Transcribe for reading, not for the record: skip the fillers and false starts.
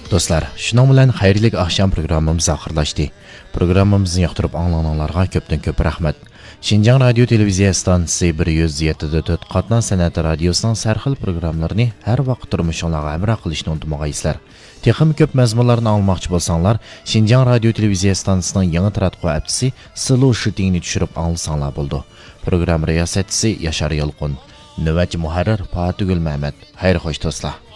Dostlar, şunun bilan xayrlik akşam programmamız axırlaşdı. Programmamizni yoqtirib anglaganlarga ko'pdan ko'p rahmat. Şinjan Radio Televiziya stansiyasi 107.4 Qatnan san'ati radiosining sarxil programmalarini har vaqt turmushingizga amra qilishni unutmag'aysizlar. Texim ko'p mazmunlarni olmoqchi bo'lsanglar, Şinjan Radio Televiziya stansiyasining yangi taratquv appsi Slow Shootingni tushirib anglasanglar bo'ldi. Program riyosatchisi Yashar Yolqun, navbatchi muharrir Fatugul Mehmet. Xayr xo'sh do'stlar.